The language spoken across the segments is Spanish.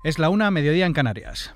Es la 1:00, mediodía en Canarias.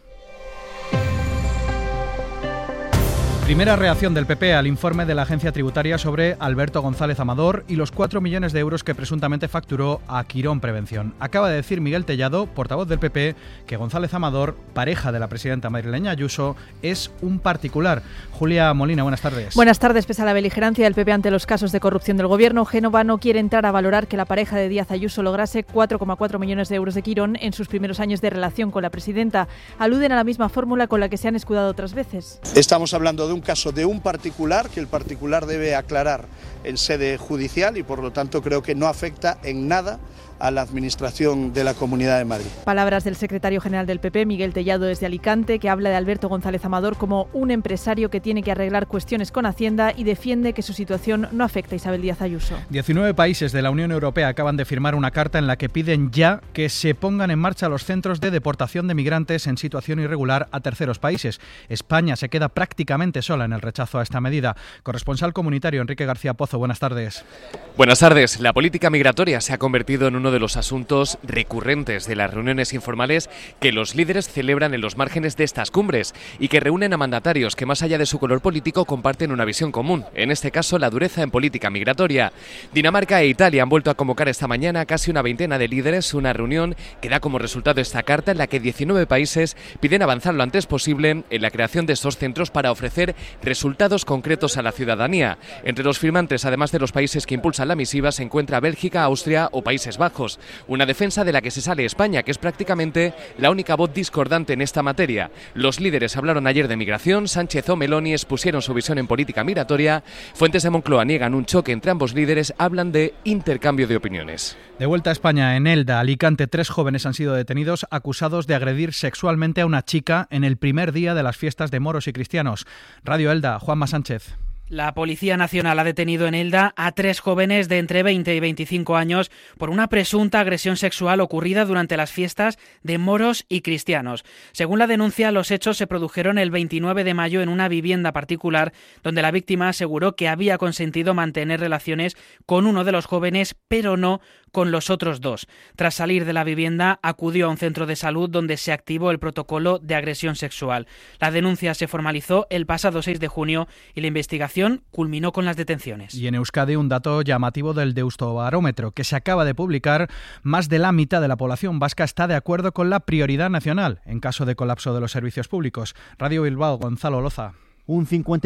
Primera reacción del PP al informe de la agencia tributaria sobre Alberto González Amador y los 4 millones de euros que presuntamente facturó a Quirón Prevención. Acaba de decir Miguel Tellado, portavoz del PP, que González Amador, pareja de la presidenta madrileña Ayuso, es un particular. Julia Molina, buenas tardes. Buenas tardes. Pese a la beligerancia del PP ante los casos de corrupción del gobierno, Génova no quiere entrar a valorar que la pareja de Díaz Ayuso lograse 4,4 millones de euros de Quirón en sus primeros años de relación con la presidenta. Aluden a la misma fórmula con la que se han escudado otras veces. Estamos hablando de un caso de un particular que el particular debe aclarar en sede judicial y por lo tanto creo que no afecta en nada a la Administración de la Comunidad de Madrid. Palabras del secretario general del PP, Miguel Tellado, desde Alicante, que habla de Alberto González Amador como un empresario que tiene que arreglar cuestiones con Hacienda y defiende que su situación no afecta a Isabel Díaz Ayuso. 19 países de la Unión Europea acaban de firmar una carta en la que piden ya que se pongan en marcha los centros de deportación de migrantes en situación irregular a terceros países. España se queda prácticamente sola en el rechazo a esta medida. Corresponsal comunitario Enrique García Pozo, buenas tardes. Buenas tardes. La política migratoria se ha convertido en uno de los asuntos recurrentes de las reuniones informales que los líderes celebran en los márgenes de estas cumbres y que reúnen a mandatarios que, más allá de su color político, comparten una visión común, en este caso la dureza en política migratoria. Dinamarca e Italia han vuelto a convocar esta mañana a casi una veintena de líderes, una reunión que da como resultado esta carta en la que 19 países piden avanzar lo antes posible en la creación de estos centros para ofrecer resultados concretos a la ciudadanía. Entre los firmantes, además de los países que impulsan la misiva, se encuentra Bélgica, Austria o Países Bajos. Una defensa de la que se sale España, que es prácticamente la única voz discordante en esta materia. Los líderes hablaron ayer de migración, Sánchez o Meloni expusieron su visión en política migratoria. Fuentes de Moncloa niegan un choque entre ambos líderes, hablan de intercambio de opiniones. De vuelta a España, en Elda, Alicante, 3 jóvenes han sido detenidos acusados de agredir sexualmente a una chica en el primer día de las fiestas de moros y cristianos. Radio Elda, Juanma Sánchez. La Policía Nacional ha detenido en Elda a 3 jóvenes de entre 20 y 25 años por una presunta agresión sexual ocurrida durante las fiestas de moros y cristianos. Según la denuncia, los hechos se produjeron el 29 de mayo en una vivienda particular donde la víctima aseguró que había consentido mantener relaciones con uno de los jóvenes, pero no con los otros 2. Tras salir de la vivienda, acudió a un centro de salud donde se activó el protocolo de agresión sexual. La denuncia se formalizó el pasado 6 de junio y la investigación culminó con las detenciones. Y en Euskadi, un dato llamativo del Deustobarómetro que se acaba de publicar: más de la mitad de la población vasca está de acuerdo con la prioridad nacional en caso de colapso de los servicios públicos. Radio Bilbao, Gonzalo Loza. Un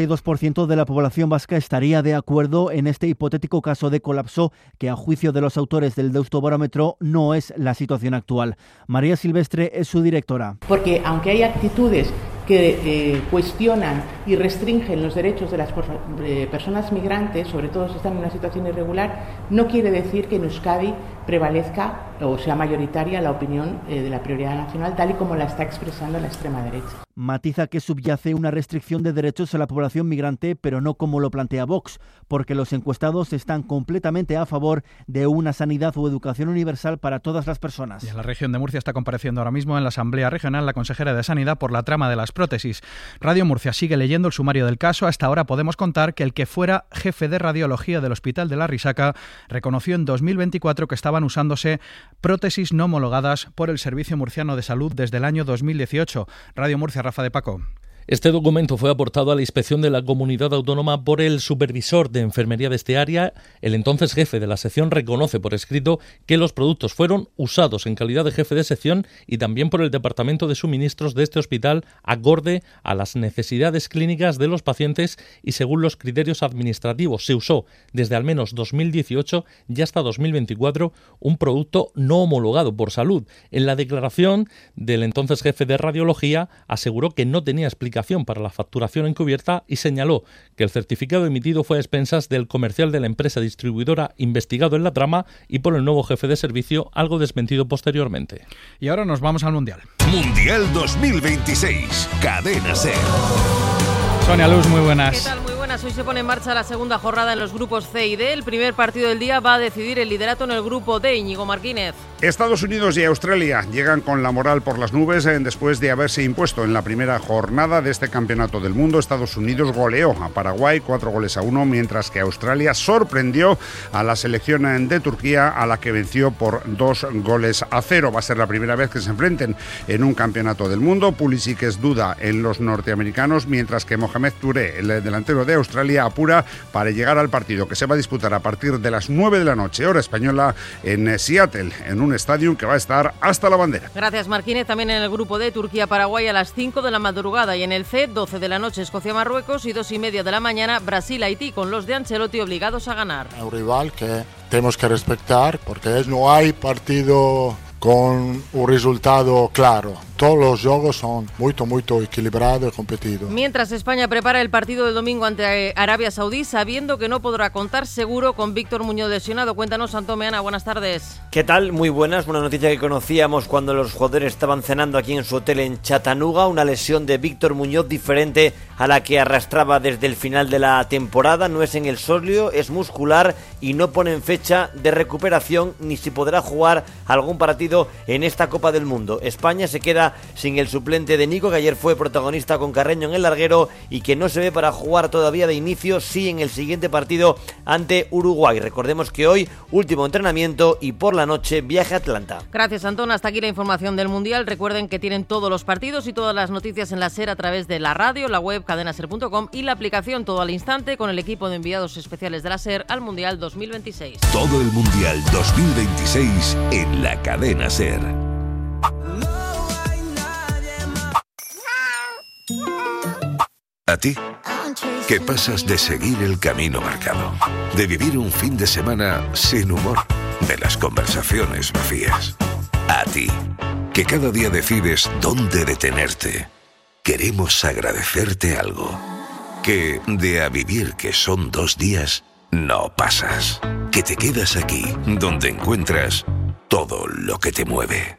52% de la población vasca estaría de acuerdo en este hipotético caso de colapso que, a juicio de los autores del Deustobarómetro, no es la situación actual. María Silvestre es su directora. Porque aunque hay actitudes que cuestionan y restringen los derechos de las personas migrantes, sobre todo si están en una situación irregular, no quiere decir que en Euskadi prevalezca o sea mayoritaria la opinión de la prioridad nacional, tal y como la está expresando la extrema derecha. Matiza que subyace una restricción de derechos a la población migrante, pero no como lo plantea Vox, porque los encuestados están completamente a favor de una sanidad o educación universal para todas las personas. Y en la región de Murcia está compareciendo ahora mismo en la Asamblea Regional la consejera de Sanidad por la trama de las prótesis. Radio Murcia sigue leyendo el sumario del caso. Hasta ahora podemos contar que el que fuera jefe de radiología del Hospital de la Risaca reconoció en 2024 que estaban usándose prótesis no homologadas por el Servicio Murciano de Salud desde el año 2018. Radio Murcia, Rafa de Paco. Este documento fue aportado a la inspección de la comunidad autónoma por el supervisor de enfermería de este área. El entonces jefe de la sección reconoce por escrito que los productos fueron usados en calidad de jefe de sección y también por el departamento de suministros de este hospital acorde a las necesidades clínicas de los pacientes y según los criterios administrativos. Se usó desde al menos 2018 y hasta 2024 un producto no homologado por salud. En la declaración del entonces jefe de radiología aseguró que no tenía explicación para la facturación encubierta y señaló que el certificado emitido fue a expensas del comercial de la empresa distribuidora investigado en la trama y por el nuevo jefe de servicio, algo desmentido posteriormente. Y ahora nos vamos al Mundial. Mundial 2026, Cadena SER. Sonia Luz, muy buenas. ¿Qué tal? Muy buenas buenas. Hoy se pone en marcha la segunda jornada en los grupos C y D. El primer partido del día va a decidir el liderato en el grupo D. Íñigo Martínez. Estados Unidos y Australia llegan con la moral por las nubes después de haberse impuesto en la primera jornada de este Campeonato del Mundo. Estados Unidos goleó a Paraguay 4-1, mientras que Australia sorprendió a la selección de Turquía, a la que venció por 2-0. Va a ser la primera vez que se enfrenten en un Campeonato del Mundo. Pulisic es duda en los norteamericanos, mientras que Mohamed Touré, el delantero de Australia, apura para llegar al partido que se va a disputar a partir de las 9 de la noche, hora española, en Seattle, en un estadio que va a estar hasta la bandera. Gracias, Martínez. También en el grupo D, Turquía-Paraguay a las 5 de la madrugada, y en el C, 12 de la noche, Escocia-Marruecos, y 2:30 de la mañana, Brasil-Haití, con los de Ancelotti obligados a ganar. Un rival que tenemos que respetar, porque no hay partido con un resultado claro. Todos los juegos son muy equilibrados y competidos. Mientras España prepara el partido del domingo ante Arabia Saudí, sabiendo que no podrá contar seguro con Víctor Muñoz lesionado. Cuéntanos, Antón Meana, buenas tardes. ¿Qué tal? Muy buenas. Una noticia que conocíamos cuando los jugadores estaban cenando aquí en su hotel en Chattanooga. Una lesión de Víctor Muñoz diferente a la que arrastraba desde el final de la temporada. No es en el sóleo, es muscular y no ponen fecha de recuperación ni si podrá jugar algún partido en esta Copa del Mundo. España se queda sin el suplente de Nico, que ayer fue protagonista con Carreño en el larguero y que no se ve para jugar todavía de inicio, sí en el siguiente partido ante Uruguay. Recordemos que hoy último entrenamiento y por la noche viaje a Atlanta. Gracias, Antón. Hasta aquí la información del Mundial. Recuerden que tienen todos los partidos y todas las noticias en la SER a través de la radio, la web cadenaser.com y la aplicación Todo al Instante, con el equipo de enviados especiales de la SER al Mundial 2026. Todo el Mundial 2026 en la cadena SER. ¿A ti? ¿Qué pasas de seguir el camino marcado? De vivir un fin de semana sin humor, de las conversaciones vacías. A ti, que cada día decides dónde detenerte. Queremos agradecerte algo. Que de a vivir, que son 2 días, no pasas. Que te quedas aquí, donde encuentras todo lo que te mueve.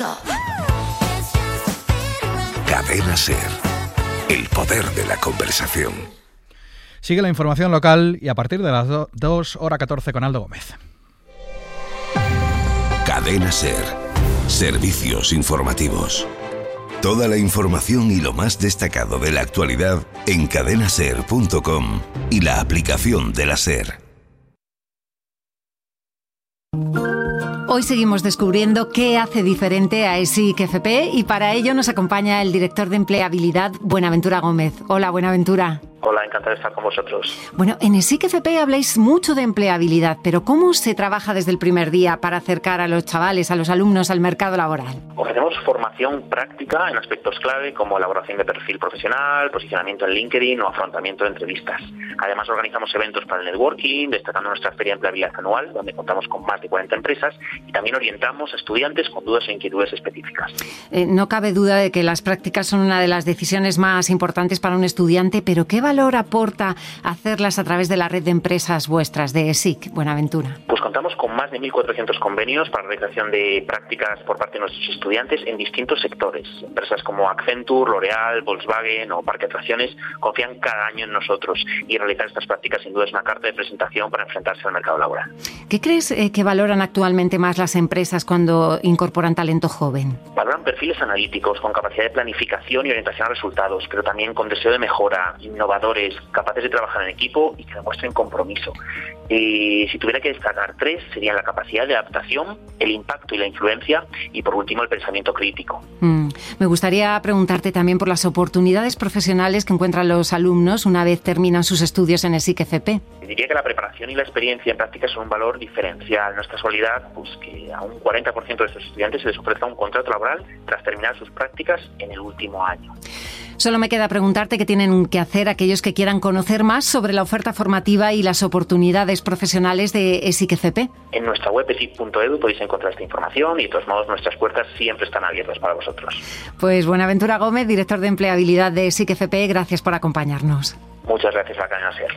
Cadena SER. El poder de la conversación. Sigue la información local y a partir de las 2:14 con Aldo Gómez. Cadena SER. Servicios informativos. Toda la información y lo más destacado de la actualidad en cadenaser.com y la aplicación de la SER. Hoy seguimos descubriendo qué hace diferente a ESIC FP y para ello nos acompaña el director de empleabilidad, Buenaventura Gómez. Hola, Buenaventura. Hola, encantado de estar con vosotros. Bueno, en ESIC FP habláis mucho de empleabilidad, pero ¿cómo se trabaja desde el primer día para acercar a los chavales, a los alumnos al mercado laboral? Ofrecemos formación práctica en aspectos clave como elaboración de perfil profesional, posicionamiento en LinkedIn o afrontamiento de entrevistas. Además, organizamos eventos para el networking, destacando nuestra feria de empleabilidad anual, donde contamos con más de 40 empresas, y también orientamos a estudiantes con dudas e inquietudes específicas. No cabe duda de que las prácticas son una de las decisiones más importantes para un estudiante, pero ¿qué valor aporta hacerlas a través de la red de empresas vuestras, de ESIC, Buenaventura? Pues contamos con más de 1.400 convenios para la realización de prácticas por parte de nuestros estudiantes en distintos sectores. Empresas como Accenture, L'Oreal, Volkswagen o Parque Atracciones confían cada año en nosotros, y realizar estas prácticas sin duda es una carta de presentación para enfrentarse al mercado laboral. ¿Qué crees que valoran actualmente más las empresas cuando incorporan talento joven? Valoran perfiles analíticos con capacidad de planificación y orientación a resultados, pero también con deseo de mejora, innovadores, capaces de trabajar en equipo y que demuestren compromiso. Si tuviera que destacar 3, serían la capacidad de adaptación, el impacto y la influencia, y por último el pensamiento crítico. Me gustaría preguntarte también por las oportunidades profesionales que encuentran los alumnos una vez terminan sus estudios en ESIC FP. Diría que la preparación y la experiencia en prácticas son un valor diferencial. Nuestra casualidad, pues que a un 40% de estos estudiantes se les ofrezca un contrato laboral tras terminar sus prácticas en el último año. Solo me queda preguntarte qué tienen que hacer aquellos que quieran conocer más sobre la oferta formativa y las oportunidades profesionales de ESIC FP. En nuestra web esic.edu podéis encontrar esta información y de todos modos nuestras puertas siempre están abiertas para vosotros. Pues Buenaventura Gómez, director de empleabilidad de ESIC FP, gracias por acompañarnos. Muchas gracias a la cadena SER.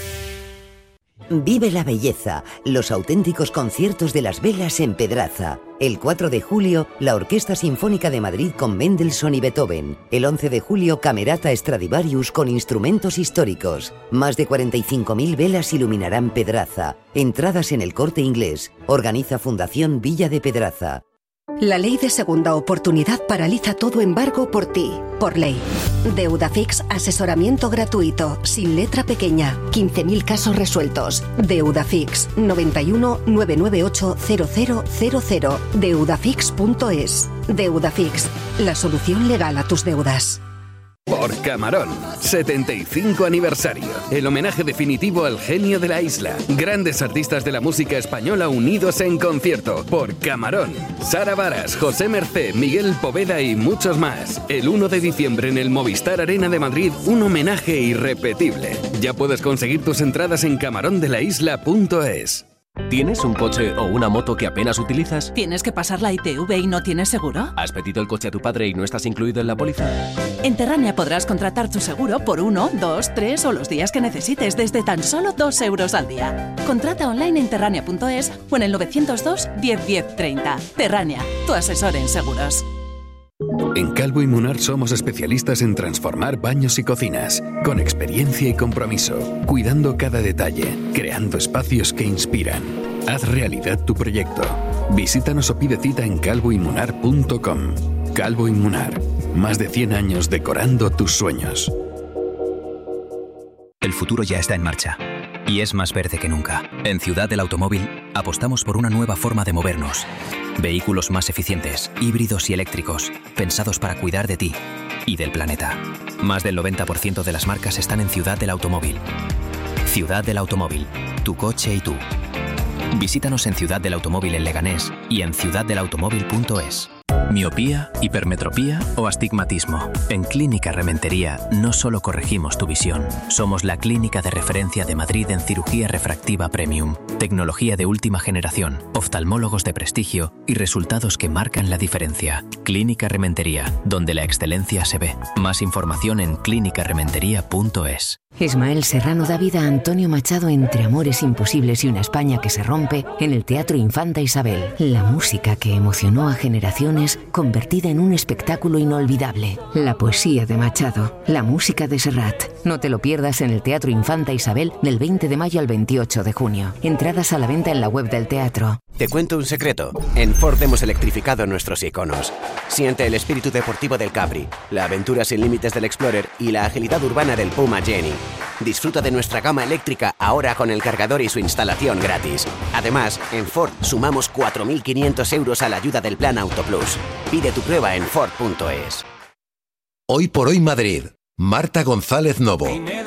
Vive la belleza, los auténticos conciertos de Las Velas en Pedraza. El 4 de julio, la Orquesta Sinfónica de Madrid con Mendelssohn y Beethoven. El 11 de julio, Camerata Stradivarius con instrumentos históricos. Más de 45.000 velas iluminarán Pedraza. Entradas en El Corte Inglés. Organiza Fundación Villa de Pedraza. La ley de segunda oportunidad paraliza todo embargo por ti, por ley. Deudafix, asesoramiento gratuito, sin letra pequeña, 15.000 casos resueltos. Deudafix, 91 998 0000. Deudafix.es. Deudafix, la solución legal a tus deudas. Por Camarón, 75 aniversario. El homenaje definitivo al genio de la isla. Grandes artistas de la música española unidos en concierto. Por Camarón. Sara Varas, José Mercé, Miguel Poveda y muchos más. El 1 de diciembre en el Movistar Arena de Madrid, un homenaje irrepetible. Ya puedes conseguir tus entradas en camarondelaisla.es. ¿Tienes un coche o una moto que apenas utilizas? ¿Tienes que pasar la ITV y no tienes seguro? ¿Has pedido el coche a tu padre y no estás incluido en la póliza? En Terrania podrás contratar tu seguro por 1, 2, 3 o los días que necesites desde tan solo 2 euros al día. Contrata online en terrania.es o en el 902 10 10 30. Terrania, tu asesor en seguros. En Calvo y Munar somos especialistas en transformar baños y cocinas, con experiencia y compromiso, cuidando cada detalle, creando espacios que inspiran. Haz realidad tu proyecto. Visítanos o pide cita en calvoymunar.com. Calvo y Munar, más de 100 años decorando tus sueños. El futuro ya está en marcha y es más verde que nunca. En Ciudad del Automóvil apostamos por una nueva forma de movernos. Vehículos más eficientes, híbridos y eléctricos, pensados para cuidar de ti y del planeta. Más del 90% de las marcas están en Ciudad del Automóvil. Ciudad del Automóvil, tu coche y tú. Visítanos en Ciudad del Automóvil en Leganés y en ciudaddelautomóvil.es. Miopía, hipermetropía o astigmatismo. En Clínica Rementería no solo corregimos tu visión, somos la clínica de referencia de Madrid en cirugía refractiva premium, tecnología de última generación, oftalmólogos de prestigio y resultados que marcan la diferencia. Clínica Rementería, donde la excelencia se ve. Más información en clínicarementería.es. Ismael Serrano da vida a Antonio Machado entre amores imposibles y una España que se rompe en el Teatro Infanta Isabel. La música que emocionó a generaciones convertida en un espectáculo inolvidable. La poesía de Machado, la música de Serrat. No te lo pierdas en el Teatro Infanta Isabel del 20 de mayo al 28 de junio. Entradas a la venta en la web del teatro. Te cuento un secreto. En Ford hemos electrificado nuestros iconos. Siente el espíritu deportivo del Capri, la aventura sin límites del Explorer y la agilidad urbana del Puma Jenny. Disfruta de nuestra gama eléctrica ahora con el cargador y su instalación gratis. Además, en Ford sumamos 4.500 euros a la ayuda del Plan Auto Plus. Pide tu prueba en Ford.es. Hoy por hoy Madrid. Marta González Novo.